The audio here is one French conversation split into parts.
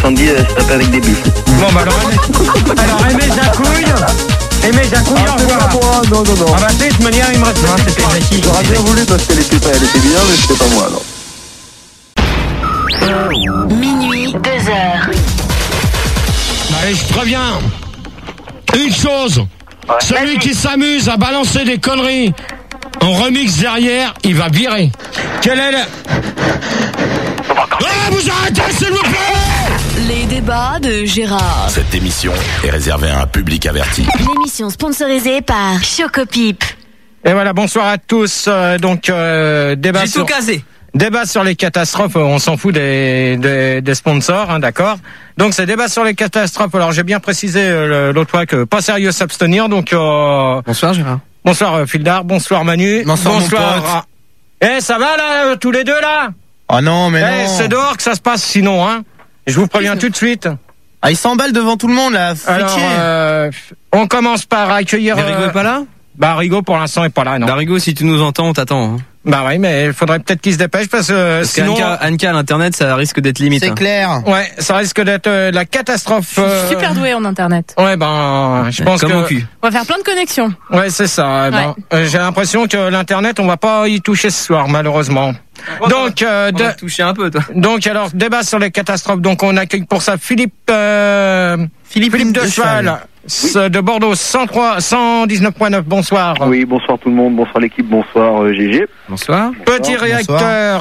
70, se tape avec des buffles. Bon, bah alors Aimé Jacouille, au revoir. Non. Ah bah, de toute manière, il me reste pas. C'était Jackie. J'aurais bien voulu parce qu'elle était bien, mais c'était pas moi, alors. Minuit, 2h. Allez, je préviens. Une chose. Celui qui s'amuse à balancer des conneries en remix derrière, il va virer. Quel est le... Ah, vous arrêtez, s'il vous plaît! Les débats de Gérard. Cette émission est réservée à un public averti. L'émission sponsorisée par Chocopip. Et voilà, bonsoir à tous. Débat J'ai tout casé. Débat sur les catastrophes, on s'en fout des sponsors, hein, d'accord. Donc c'est débat sur les catastrophes. Alors j'ai bien précisé l'autre fois que pas sérieux s'abstenir. Donc Bonsoir Gérard. bonsoir Fildar, bonsoir Manu, Bonsoir, mon pote. Eh, ça va là, tous les deux là? Oh non, mais Eh, non. c'est dehors que ça se passe sinon, hein. Je vous préviens tout de suite. Ah, il s'emballe devant tout le monde là. Alors, on commence par accueillir. Rigo est pas là? Bah Rigo pour l'instant est pas là, non. Rigo, si tu nous entends, on t'attend. Hein. Bah oui, mais il faudrait peut-être qu'il se dépêche parce que sinon. Anka à l'internet, ça risque d'être limite. C'est clair. Ouais, ça risque d'être la catastrophe. Super doué en internet. Ouais, ben, je pense Comme que. au cul. On va faire plein de connexions. Ouais, c'est ça. Ben, j'ai l'impression que l'internet, on va pas y toucher ce soir, malheureusement. Donc, On va toucher un peu, toi. donc alors débat sur les catastrophes. Donc on accueille pour ça Philippe de Cheval de Bordeaux 119.9. Bonsoir. Oui, bonsoir tout le monde, bonsoir l'équipe, bonsoir GG. Bonsoir. Petit réacteur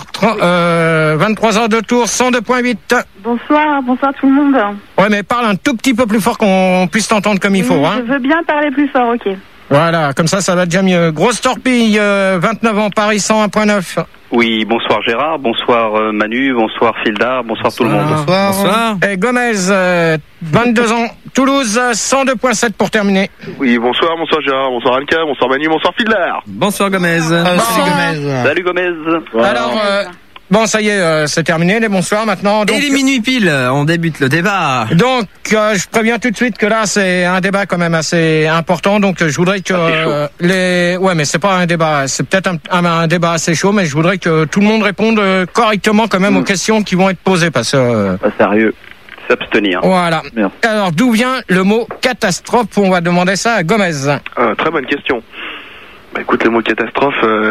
23 heures de tour 102.8. Bonsoir tout le monde. Ouais, mais parle un tout petit peu plus fort qu'on puisse t'entendre comme il faut, hein. Je veux bien parler plus fort, ok. Voilà, comme ça va déjà mieux. Grosse torpille, 29 ans, Paris 101.9. Oui, bonsoir Gérard, bonsoir Manu, bonsoir Fildar, bonsoir tout le monde. Bonsoir. Et Gomez, 22 ans, Toulouse 102.7 pour terminer. Oui, bonsoir Gérard, bonsoir Anka, bonsoir Manu, bonsoir Fildar. Bonsoir Gomez. Salut Gomez. Alors, bon, ça y est, c'est terminé, les bonsoirs maintenant. Donc, Et les minuit pile, on débute le débat. donc je préviens tout de suite que là, c'est un débat quand même assez important. Donc, je voudrais que ouais, mais c'est pas un débat, c'est peut-être un débat assez chaud, mais je voudrais que tout le monde réponde correctement quand même aux questions qui vont être posées parce que. Pas sérieux. S'abstenir. Voilà. Merci. Alors, d'où vient le mot catastrophe? On va demander ça à Gomez. Très bonne question. Bah écoute, le mot catastrophe,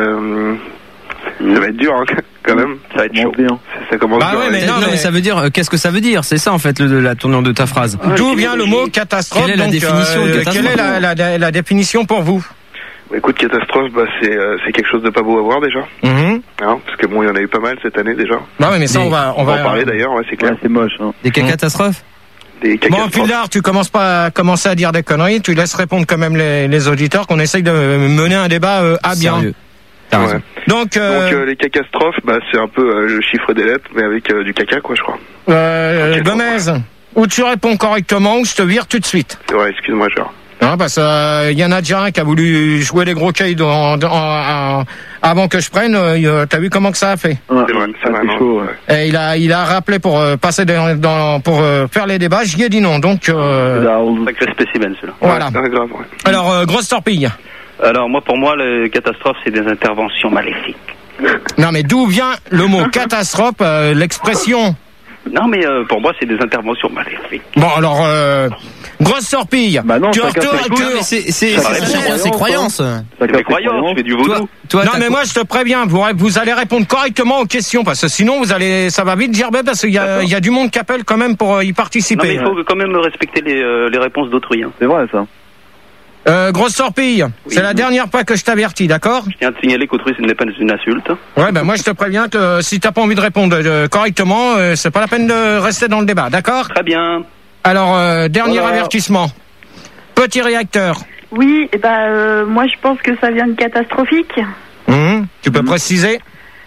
ça va être dur, hein, quand même. Ça va être chaud. Ça commence Bah bien. ouais, mais Non, mais ça veut dire, qu'est-ce que ça veut dire? C'est ça, en fait, la tournure de ta phrase. D'où vient le mot catastrophe? Quelle est la définition de catastrophe? Quelle est la définition pour vous? Bah, écoute, catastrophe, bah c'est quelque chose de pas beau à voir déjà. Mhm. Hein, parce que bon, il y en a eu pas mal cette année déjà. Bah oui, mais ça, on va On va en parler d'ailleurs, ouais, c'est clair. C'est moche, hein. Des catastrophes? Des Bon, catastrophes. Fildar, tu commences pas à commencer à dire des conneries, tu laisses répondre quand même les auditeurs, qu'on essaye de mener un débat à bien. Sérieux. T'as raison. Ouais. Donc, Les catastrophes, bah c'est un peu le chiffre des lettres, mais avec du caca, quoi, je crois. Ok, Gomez, ou tu réponds correctement, ou je te vire tout de suite. Ouais, excuse-moi, genre. Hein, parce que y en a déjà un qui a voulu jouer les gros cailles avant que je prenne. T'as vu comment que ça a fait? C'est vrai, c'est vraiment chaud. Ouais. Et il a rappelé pour passer pour faire les débats. J'y ai dit non. Donc Sacré spécimen celui-là. voilà. Ouais, grave, ouais. Alors grosse torpille. Alors pour moi, les catastrophes, c'est des interventions maléfiques. Non mais d'où vient le mot catastrophe, l'expression? Non mais pour moi, c'est des interventions maléfiques. Bon alors grosse torpille. Bah non, Tu chacun retournes- ses tu- Non, mais c'est chacun ses croyances. C'est mes croyances, je fais du vaudou. Toi, Non t'as mais quoi? moi je te préviens, vous allez répondre correctement aux questions parce que sinon ça va vite gerber parce qu'il y a du monde qui appelle quand même pour y Non participer. mais il faut quand même respecter les réponses d'autrui. Hein. C'est vrai, ça. Grosse torpille, c'est la dernière fois que je t'avertis, d'accord? Je tiens à te signaler qu'autrui, ce n'est pas une insulte. Ouais, ben moi je te préviens que si t'as pas envie de répondre correctement, c'est pas la peine de rester dans le débat, d'accord? Très bien. Alors, dernier avertissement. Petit réacteur. Oui, moi je pense que ça vient de catastrophique. Tu peux préciser?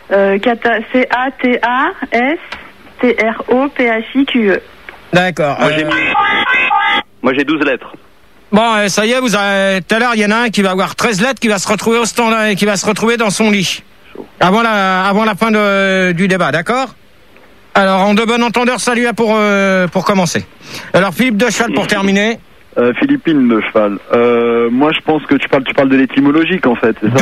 C-A-T-A-S-T-R-O-P-H-I-Q-E. D'accord. Moi j'ai 12 lettres. Bon, ça y est, tout à l'heure, il y en a un qui va avoir 13 lettres, qui va se retrouver au standard et qui va se retrouver dans son lit. Avant la fin du débat, d'accord? Alors, en de bon entendeur, salut pour commencer. Alors, Philippe de Cheval pour terminer. Philippine de cheval. Moi, je pense que tu parles de l'étymologique, en fait, c'est ça?